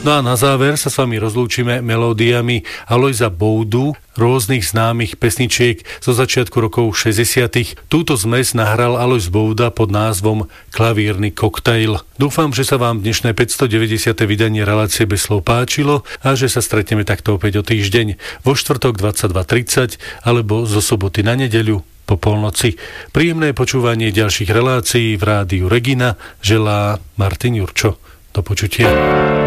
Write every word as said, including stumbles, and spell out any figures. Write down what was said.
No a na záver sa s vami rozlúčime melódiami Alojza Boudu, rôznych známych pesničiek zo začiatku rokov šesťdesiatych. Túto zmes nahral Alojz Bouda pod názvom Klavírny koktail. Dúfam, že sa vám dnešné päťstodeväťdesiate vydanie relácie Bez slov páčilo a že sa stretneme takto opäť o týždeň vo štvrtok dvadsaťdva tridsať alebo zo soboty na nedeľu po polnoci. Príjemné počúvanie ďalších relácií v rádiu Regina želá Martin Jurčo. Do počutia.